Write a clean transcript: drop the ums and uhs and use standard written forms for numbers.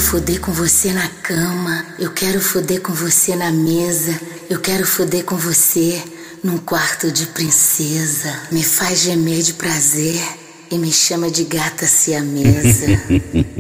foder com você na cama, eu quero foder com você na mesa, eu quero foder com você num quarto de princesa. Me faz gemer de prazer e me chama de gata siamesa.